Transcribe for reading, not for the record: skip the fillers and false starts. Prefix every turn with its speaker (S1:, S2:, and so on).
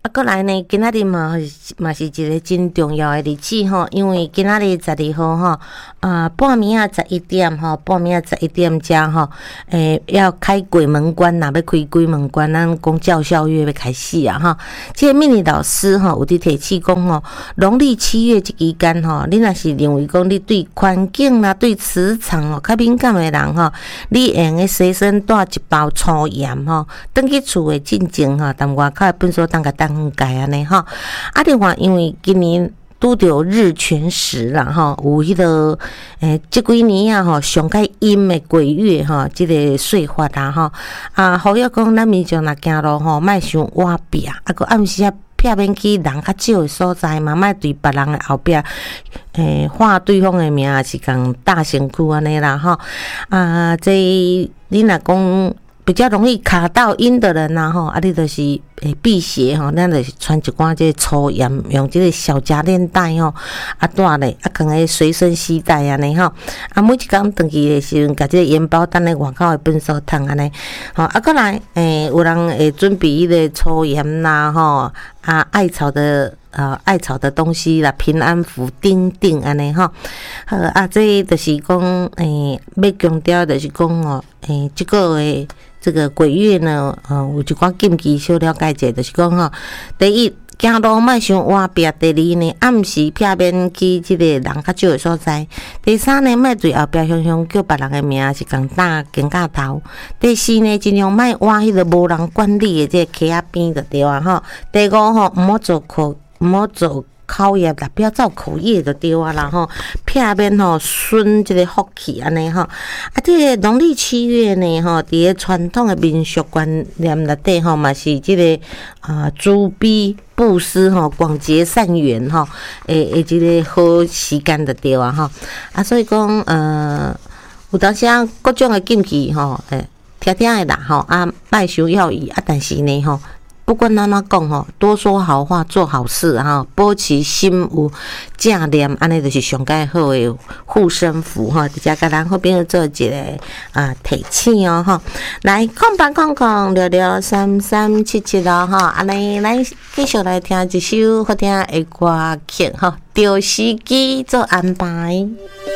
S1: 过来呢，今仔日嘛是一个真重要的日子吼，因为今仔日12号吼，半暝啊11点吼，半暝啊11点正吼，要开鬼门关啦，要开鬼门关，咱讲教孝月要开始啊哈。这个命理老师吼有伫提醒讲吼，农历7月这期间吼，你若是认为讲你对环境啦、对磁场哦较敏感的人吼，你会用随身带一包粗盐吼，转去厝的进前吼，但外口的粪扫当甲当改安尼吼。啊，另外因为今年拄着日全食啦吼，有迄个这几年啊吼，上较阴的鬼月吼，这个岁法啦吼，呼吁讲咱民众若行路吼，莫伤歪壁，个暗时啊。避免去人较少的所在嘛，莫对别人的后壁，喊对方的名，是讲大声哭安尼啦吼。这你若讲比较容易卡到阴的人呐吼，你就是辟邪吼，咱就是穿一寡这粗盐，用这个小夹链袋吼，带咧，放咧随身携带安尼吼。每一工回去的时阵，甲这个盐包等咧外口的粪扫桶安尼。吼，过来，有人会准备迄个粗盐啦吼，艾草的东西啦，平安符等等安尼吼。这就是讲，要强调就是讲哦，这个月。这个鬼月呢，有一寡禁忌小了解者，就是讲吼，第一，行路莫伤歪壁；第二呢，暗时避免去这个人较少的所在；第三呢，莫对后壁凶叫别人的名，是讲打肩胛头；第四呢，尽量莫挖迄个无人管理的这个溪仔边就对啊吼；第五吼，毋好做口业啦，不要造口业就对啊啦吼，避免吼损这个福气安尼吼。这个农历7月呢吼，伫个传统的民俗观念内底吼，嘛是这个诸比布施吼，广结善缘吼，这个好时间就对啊吼。所以讲有当时各种的禁忌吼，听的啦吼，莫伤要义但是呢吼。不管咱怎讲吼，多说好话，做好事哈，保持心有正念，安尼就是上介好的护身符哈。直接甲咱好朋友做一个提醒哦哈。来空聊聊3377哦哈，安尼咱继续来听一首好听的歌曲哈，调时机做安排。